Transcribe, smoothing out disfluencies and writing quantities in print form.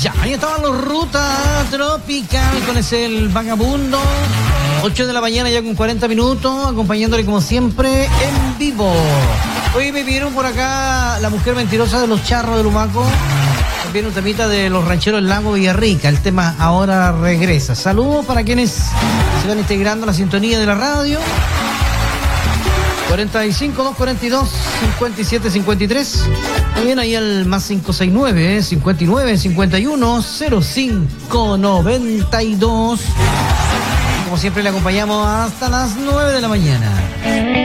Ya, ahí estaban los Ruta Tropical con ese El Vagabundo. 8 de la mañana ya con 40 minutos, acompañándole como siempre en vivo. Hoy me pidieron por acá La Mujer Mentirosa de los Charros de Lumaco. También un temita de los Rancheros del Lago Villarrica. El tema Ahora Regresa. Saludos para quienes se van integrando a la sintonía de la radio. 45 242 57 53. También ahí al más 569 59 51 05 92. Como siempre le acompañamos hasta las 9 de la mañana.